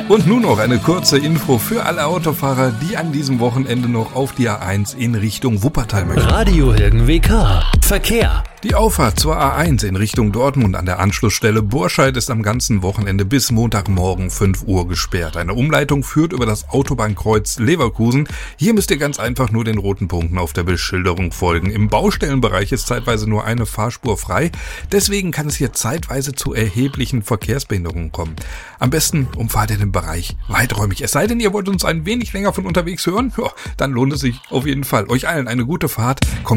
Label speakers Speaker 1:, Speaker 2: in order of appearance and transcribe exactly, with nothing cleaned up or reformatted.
Speaker 1: Und nun noch eine kurze Info für alle Autofahrer, die an diesem Wochenende noch auf die A eins in Richtung Wuppertal möchten.
Speaker 2: Radio Hirgen W K. Verkehr.
Speaker 1: Die Auffahrt zur A eins in Richtung Dortmund an der Anschlussstelle Burscheid ist am ganzen Wochenende bis Montagmorgen fünf Uhr gesperrt. Eine Umleitung führt über das Autobahnkreuz Leverkusen. Hier müsst ihr ganz einfach nur den roten Punkten auf der Beschilderung folgen. Im Baustellenbereich ist zeitweise nur eine Fahrspur frei. Deswegen kann es hier zeitweise zu erheblichen Verkehrsbehinderungen kommen. Am besten umfahrt ihr den Bereich weiträumig. Es sei denn, ihr wollt uns ein wenig länger von unterwegs hören, ja, dann lohnt es sich auf jeden Fall. Euch allen eine gute Fahrt. Kommt